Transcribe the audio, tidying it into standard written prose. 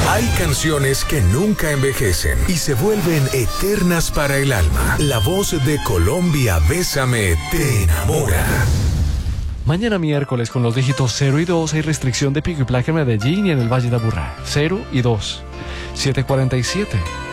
Hay canciones que nunca envejecen y se vuelven eternas para el alma. La voz de Colombia, Bésame, te enamora. Mañana miércoles con los dígitos 0 y 2 hay restricción de pico y placa en Medellín y en el Valle de Aburrá. 0 y 2. 7:47.